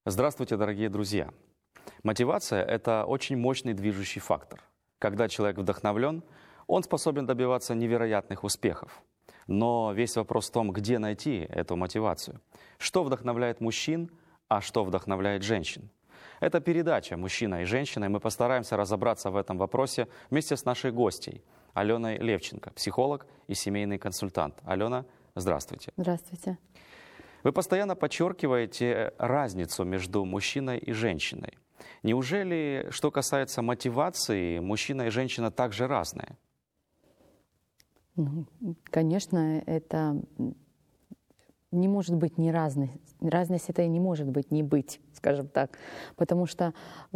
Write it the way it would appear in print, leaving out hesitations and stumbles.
Здравствуйте, дорогие друзья! Мотивация – это очень мощный движущий фактор. Когда человек вдохновлен, он способен добиваться невероятных успехов. Но весь вопрос в том, где найти эту мотивацию. Что вдохновляет мужчин, а что вдохновляет женщин? Это передача «Мужчина и женщина», и мы постараемся разобраться в этом вопросе вместе с нашей гостьей Аленой Левченко, психолог и семейный консультант. Алена, здравствуйте. Здравствуйте. Вы постоянно подчеркиваете разницу между мужчиной и женщиной. Неужели, что касается мотивации, мужчина и женщина также разные? Ну, конечно, это не может быть не разность. Разность это и не может быть не быть, скажем так. Потому что